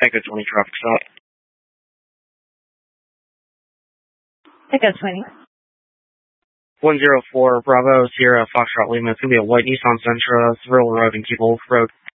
Echo 20 traffic stop. Echo 20. 104 Bravo Sierra Foxtrot Lima. It's going to be a white Nissan Sentra, Thrill Road and Keeble Road.